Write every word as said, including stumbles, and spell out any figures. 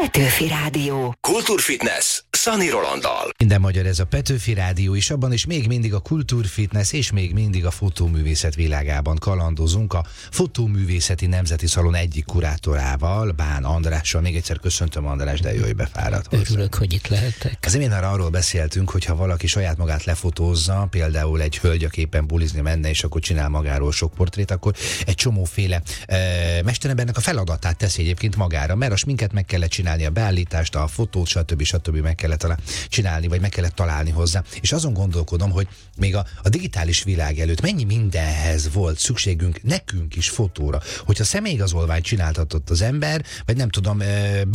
Petőfi Rádió. Kultúrfitness Szani Rolanddal. Minden magyar, ez a Petőfi Rádió, és abban is még mindig a kultúrfitness és még mindig a fotóművészet világában kalandozunk. A Fotóművészeti Nemzeti Szalon egyik kurátorával, Bán Andrással. Még egyszer köszöntöm, András, de jöjj be, fáradt hozzá. Örülök, hogy itt lehetek. Az imént arra arról beszéltünk, hogy ha valaki saját magát lefotózza, például egy hölgy, aki éppen bulizni menne, és akkor csinál magáról sok portrét, akkor egy csomóféle e, mesterembernek a feladatát teszi egyébként magára, mert a sminket meg kellett csinálni, a beállítást, a fotót, stb. stb. Meg kellett csinálni, vagy meg kellett találni hozzá. És azon gondolkodom, hogy még a, a digitális világ előtt mennyi mindenhez volt szükségünk nekünk is fotóra. Hogyha személyigazolványt csináltatott az ember, vagy nem tudom,